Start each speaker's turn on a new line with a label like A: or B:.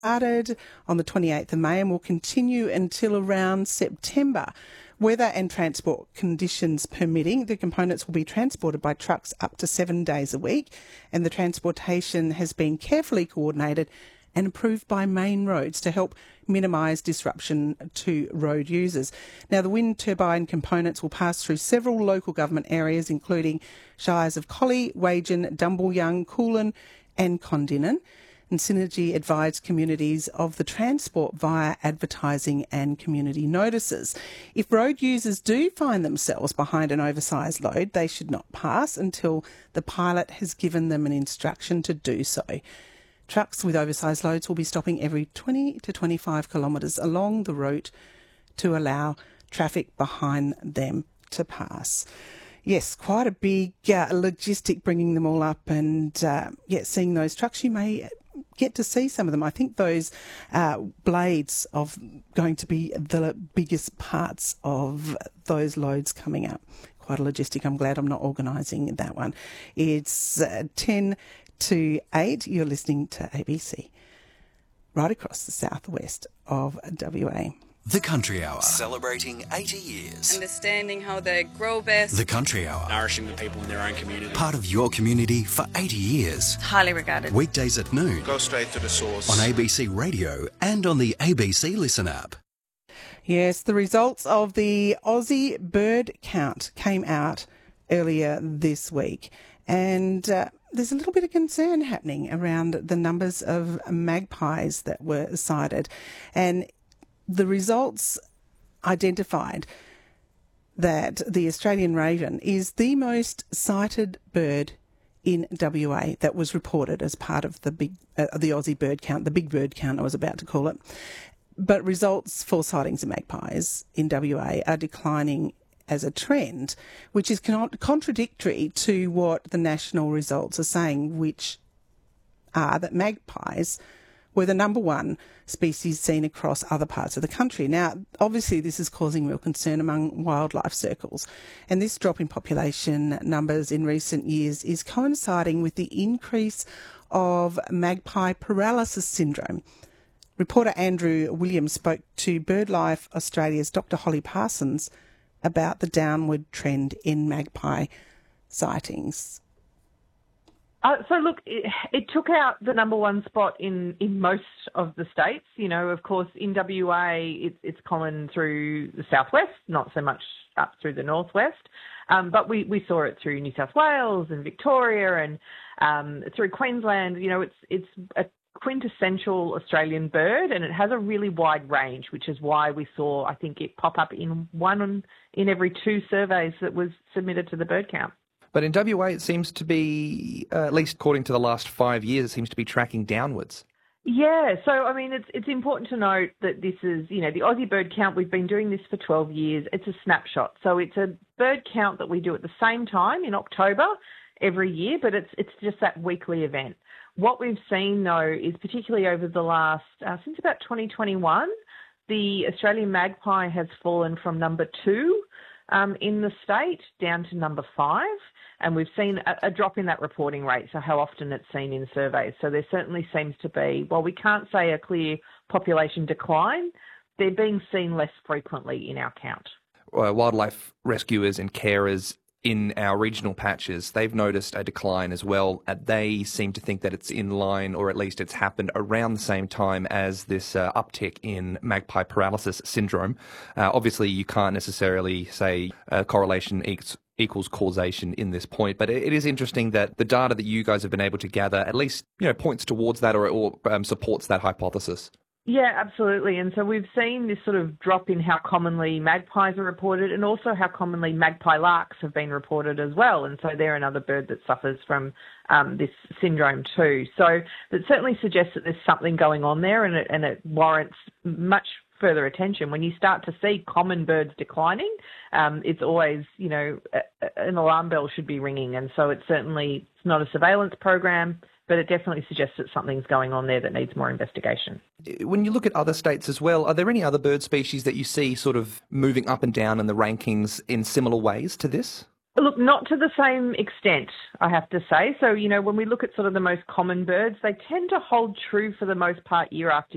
A: started on the 28th of May and will continue until around September. Weather and transport conditions permitting, the components will be transported by trucks up to 7 days a week, and the transportation has been carefully coordinated and approved by Main Roads to help minimise disruption to road users. Now, the wind turbine components will pass through several local government areas, including shires of Collie, Wagen, Dumbleyung, Coolin and Condinnon. And Synergy advised communities of the transport via advertising and community notices. If road users do find themselves behind an oversized load, they should not pass until the pilot has given them an instruction to do so. Trucks with oversized loads will be stopping every 20 to 25 kilometres along the route to allow traffic behind them to pass. Yes, quite a big logistic bringing them all up and, seeing those trucks. You may get to see some of them. I think those blades are going to be the biggest parts of those loads coming up. Quite a logistic. I'm glad I'm not organising that one. It's 10 to 8. You're listening to ABC right across the southwest of WA.
B: The Country Hour, celebrating 80 years.
C: Understanding how they grow best.
B: The Country Hour,
D: nourishing the people in their own community.
B: Part of your community for 80 years.
C: Highly regarded.
B: Weekdays at noon.
D: Go straight to the source.
B: On ABC Radio and on the ABC Listen app.
A: Yes, the results of the Aussie bird count came out earlier this week, and there's a little bit of concern happening around the numbers of magpies that were sighted. And the results identified that the Australian raven is the most sighted bird in WA that was reported as part of the Aussie bird count, the big bird count I was about to call it. But results for sightings of magpies in WA are declining as a trend, which is contradictory to what the national results are saying, which are that magpies were the number one species seen across other parts of the country. Now, obviously, this is causing real concern among wildlife circles, and this drop in population numbers in recent years is coinciding with the increase of magpie paralysis syndrome. Reporter Andrew Williams spoke to BirdLife Australia's Dr. Holly Parsons about the downward trend in magpie sightings.
E: It took out the number one spot in most of the states. You know, of course, in WA, it's common through the southwest, not so much up through the northwest. But we saw it through New South Wales and Victoria and through Queensland. You know, it's a quintessential Australian bird, and it has a really wide range, which is why we saw, I think, it pop up in one in every two surveys that was submitted to the bird count.
F: But in WA, it seems to be, at least according to the last 5 years, it seems to be tracking downwards.
E: Yeah, so, I mean, it's important to note that this is, you know, the Aussie bird count, we've been doing this for 12 years. It's a snapshot. So it's a bird count that we do at the same time in October every year, but it's just that weekly event. What we've seen, though, is particularly over the last, since about 2021, the Australian magpie has fallen from number 2 in the state down to number 5. And we've seen a drop in that reporting rate, so how often it's seen in surveys. So there certainly seems to be, while we can't say a clear population decline, they're being seen less frequently in our count.
F: Wildlife rescuers and carers in our regional patches, they've noticed a decline as well. They seem to think that it's in line, or at least it's happened around the same time as this uptick in magpie paralysis syndrome. Obviously, you can't necessarily say correlation equals causation in this point, but it is interesting that the data that you guys have been able to gather at least, you know, points towards that or supports that hypothesis.
E: Yeah, absolutely. And so we've seen this sort of drop in how commonly magpies are reported, and also how commonly magpie larks have been reported as well. And so they're another bird that suffers from this syndrome too. So that certainly suggests that there's something going on there, and it warrants much further attention. When you start to see common birds declining, it's always, you know, an alarm bell should be ringing. And so it's not a surveillance program, but it definitely suggests that something's going on there that needs more investigation.
F: When you look at other states as well, are there any other bird species that you see sort of moving up and down in the rankings in similar ways to this?
E: Look, not to the same extent, I have to say. So, you know, when we look at sort of the most common birds, they tend to hold true for the most part year after